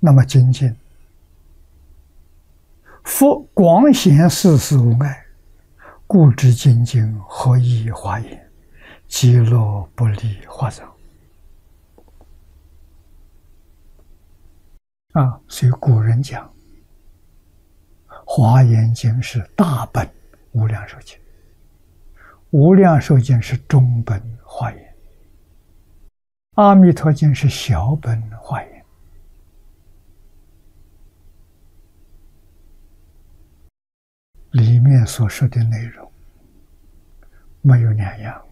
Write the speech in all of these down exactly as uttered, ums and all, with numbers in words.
那么精进。佛广显世事无碍，故知精进何以华严，极乐不离华藏。啊，所以古人讲，华严经是大本无量寿经，无量寿经是中本华严，阿弥陀经是小本华严。里面所说的内容没有两样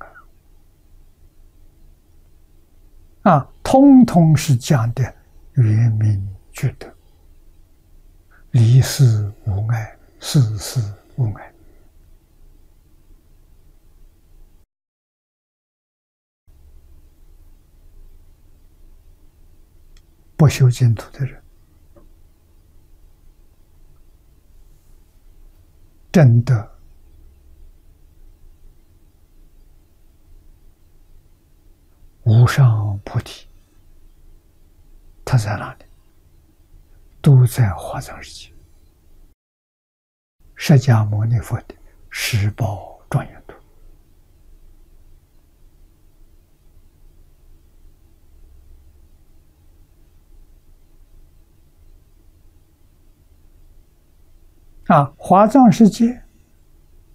啊！啊，通通是讲的圆明觉德，离世无碍，世事无碍。不修净土的人，真的无上菩提，他在哪里？都在华藏世界。释迦牟尼佛的十宝庄严图。啊，华藏世界